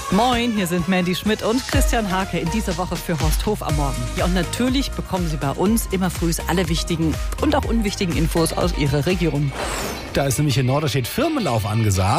Moin, hier sind Mandy Schmidt und Christian Hake in dieser Woche für Horst Hof am Morgen. Ja, und natürlich bekommen Sie bei uns immer früh alle wichtigen und auch unwichtigen Infos aus Ihrer Region. Da ist nämlich in Norderstedt Firmenlauf angesagt.